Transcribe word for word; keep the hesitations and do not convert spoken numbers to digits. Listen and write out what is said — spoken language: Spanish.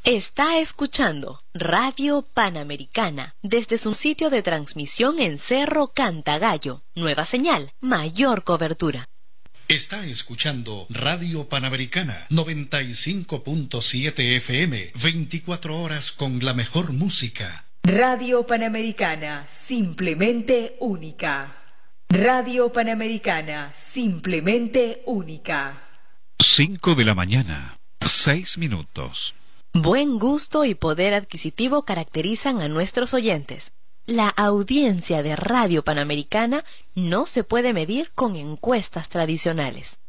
Está escuchando Radio Panamericana desde su sitio de transmisión en Cerro Cantagallo. Nueva señal, mayor cobertura. Está escuchando Radio Panamericana noventa y cinco punto siete F M, veinticuatro horas con la mejor música. Radio Panamericana, simplemente única. Radio Panamericana, simplemente única. cinco de la mañana, seis minutos. Buen gusto y poder adquisitivo caracterizan a nuestros oyentes. La audiencia de Radio Panamericana no se puede medir con encuestas tradicionales.